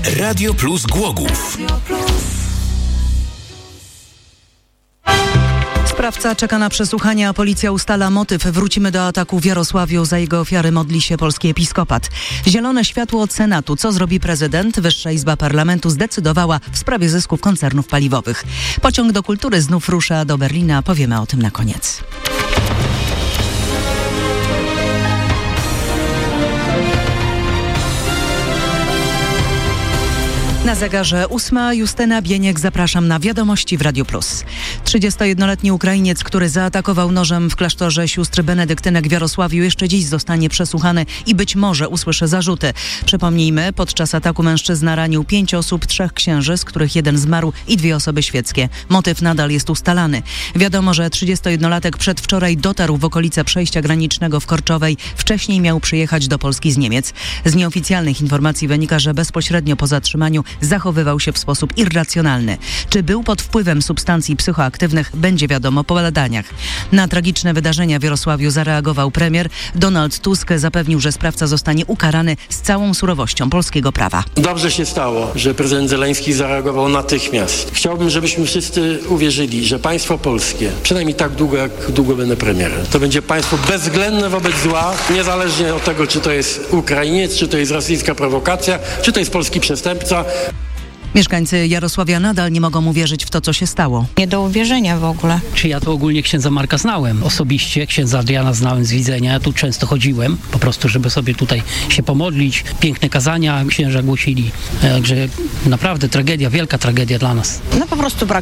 Radio Plus Głogów. Sprawca czeka na przesłuchanie, a policja ustala motyw. Wrócimy do ataku w Jarosławiu. Za jego ofiary modli się polski episkopat. Zielone światło od Senatu. Co zrobi prezydent? Wyższa Izba Parlamentu zdecydowała w sprawie zysków koncernów paliwowych. Pociąg do kultury znów rusza do Berlina. Powiemy o tym na koniec. Na zegarze 8. Justyna Bieniek, zapraszam na Wiadomości w Radiu Plus. 31-letni Ukrainiec, który zaatakował nożem w klasztorze sióstr benedyktynek w Jarosławiu, jeszcze dziś zostanie przesłuchany i być może usłyszy zarzuty. Przypomnijmy, podczas ataku mężczyzna ranił 5 osób, 3 księży, z których 1 zmarł i 2 osoby świeckie. Motyw nadal jest ustalany. Wiadomo, że 31-latek przedwczoraj dotarł w okolice przejścia granicznego w Korczowej. Wcześniej miał przyjechać do Polski z Niemiec. Z nieoficjalnych informacji wynika, że bezpośrednio po zatrzymaniu zachowywał się w sposób irracjonalny. Czy był pod wpływem substancji psychoaktywnych, będzie wiadomo po badaniach. Na tragiczne wydarzenia w Jarosławiu zareagował premier. Donald Tusk zapewnił, że sprawca zostanie ukarany z całą surowością polskiego prawa. Dobrze się stało, że prezydent Zełenski zareagował natychmiast. Chciałbym, żebyśmy wszyscy uwierzyli, że państwo polskie, przynajmniej tak długo, jak długo będę premierem, to będzie państwo bezwzględne wobec zła, niezależnie od tego, czy to jest Ukrainiec, czy to jest rosyjska prowokacja, czy to jest polski przestępca. Mieszkańcy Jarosławia nadal nie mogą uwierzyć w to, co się stało. Nie do uwierzenia w ogóle. Czy ja to ogólnie księdza Marka znałem osobiście, księdza Adriana znałem z widzenia, ja tu często chodziłem, po prostu, żeby sobie tutaj się pomodlić. Piękne kazania księża głosili, także naprawdę tragedia, wielka tragedia dla nas. No po prostu brak